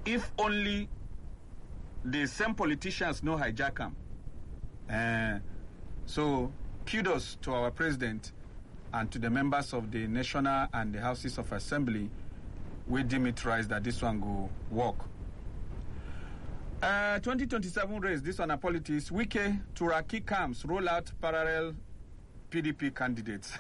if only the same politicians know hijack them. So kudos to our president and to the members of the National and the Houses of Assembly. We deem it right that this one go work. 2027 race, this one a politics. Wike Turaki camps roll out parallel PDP candidates.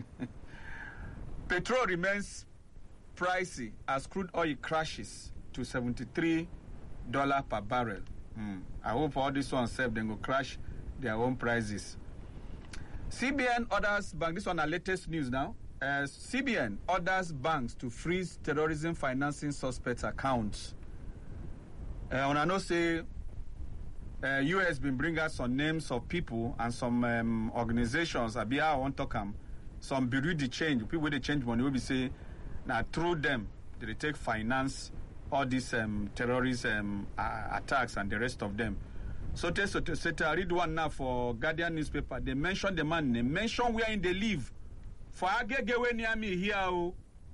Petrol remains pricey as crude oil crashes to $73 per barrel. I hope all this one safe, then go crash their own prices. CBN orders bank. This one our latest news now. CBN orders banks to freeze terrorism financing suspects' accounts. I know say US been bringing us some names of people and some organizations. I want to come. Some bureau de change people they change money. We be say now through them they take finance all these terrorism attacks and the rest of them. So I read one now for Guardian newspaper. They mention the man. They mention where in they live. For Agegewe near me here.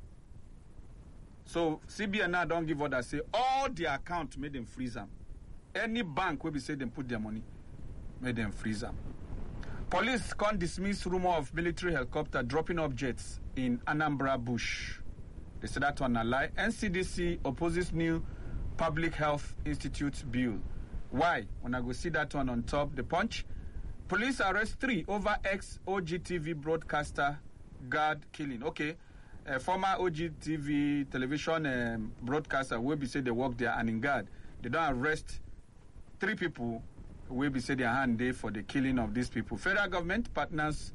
So CBN now don't give orders. Say all the account made them freeze them. Any bank will be say them put their money, made them freeze them. Police can't dismiss rumor of military helicopter dropping objects in Anambra Bush. They said that one a lie. NCDC opposes new Public Health Institute bill. Why? When I go see that one on top, the Punch. Police arrest 3 over ex-OGTV broadcaster guard killing. Okay, former OGTV television broadcaster will be said they work there and in guard. They don't arrest 3 people will be said their hand there for the killing of these people. Federal government and partners,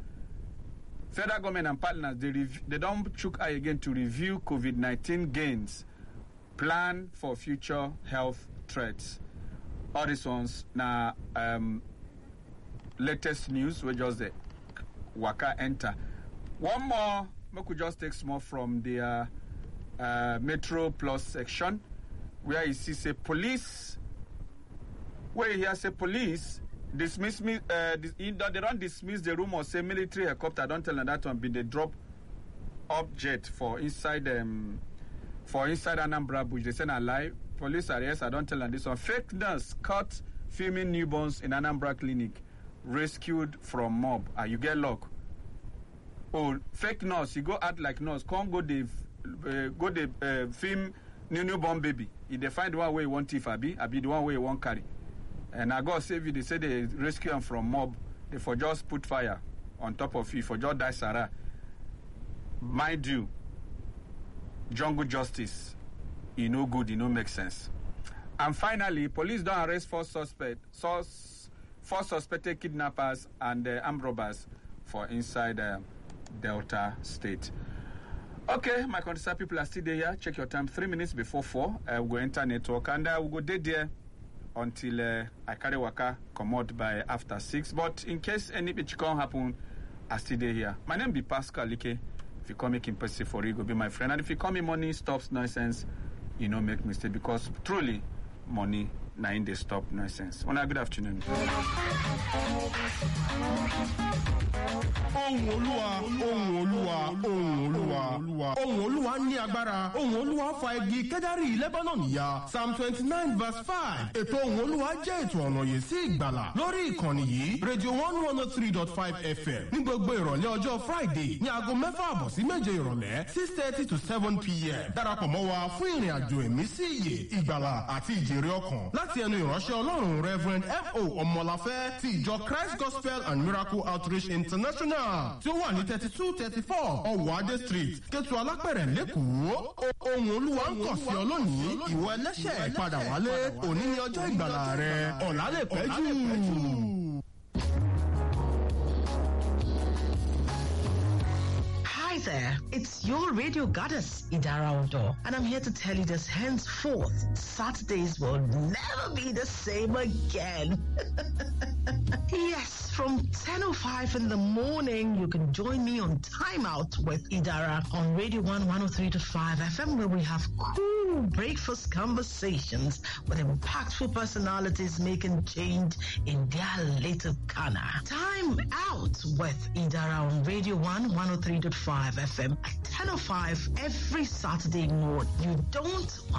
they don't chook eye again to review COVID-19 gains, plan for future health threats. All these ones now latest news we just the Waka enter. One more, we could just take more from the Metro Plus section where you see say police. Where you hear say police dismiss me. They don't dismiss the rumor say military helicopter. Don't tell them that one been the drop object for inside Anambra Bush. They say a lie. Police arrest. I don't tell them this one. Fake nurse caught filming newborns in Anambra clinic, rescued from mob. You get luck. Oh, fake nurse. You go act like nurse. Can't go the film newborn baby. If they find one way you want if I be the one way you want carry. And I go save you. They say they rescue them from mob. They for just put fire on top of you. For just die Sarah. Mind you, jungle justice. It no good, it no make sense. And finally, police don't arrest 4 suspected kidnappers and armed robbers for inside Delta State. Okay, my concerned people are still there. Check your time, 3 minutes before 4. We'll go enter network and we'll go there until I carry waka come out by after 6. But in case any pitch can happen, I still here. My name be Pascal Like. If you call me Kimpesi for you, go be my friend. And if you call me money stops nonsense, you know, make mistake because truly money na in the stop nonsense. Good afternoon. Ohun Olúwa ní agbára. Ohun Olúwa fa igi Kedari Lebanon ya. Psalm 29 verse 5. Ètò Ohun Olúwa jẹ́ ètò ọ̀nà yìí sí ìgbàlà. Lórí ìkànnì yìí, Radio 103.5 FM. Ní gbogbo ìrọ̀lẹ́ ọjọ́ Friday ní aago 6:30 sí 7 ìrọ̀lẹ́ 6:30 to 7 p.m. Darapọ̀ mọ́ wa fún ìrìn àjò ẹ̀mí sí ìyè, ìgbàlà àti ìjèrè ọkàn. Láti ẹnu ìránṣẹ́ Ọlọ́run Reverend F.O. Ọmọláfẹ́ ti ìjọ Christ Gospel and Miracle Outreach International tí ó wà ní 3234 Ọ̀wádé Street, Kétu Alápẹ̀rẹ̀ lẹ́kọ̀ọ́. Ohun Olúwa ń kọ̀ sí ọ lónìí, ìwọ ẹlẹ́ṣẹ̀ padà wálé, òní ni ọjọ́ ìgbàlà rẹ, ọ̀la lè pẹ́ jù. Hi there, it's your radio goddess, Idara Odo, and I'm here to tell you this henceforth, Saturdays will never be the same again. Yes, from 10:05 in the morning, you can join me on Time Out with Idara on Radio 103.5 FM, where we have cool breakfast conversations with impactful personalities making change in their little corner. Time Out with Idara on Radio 103.5 FM at 10:05 every Saturday morning. You don't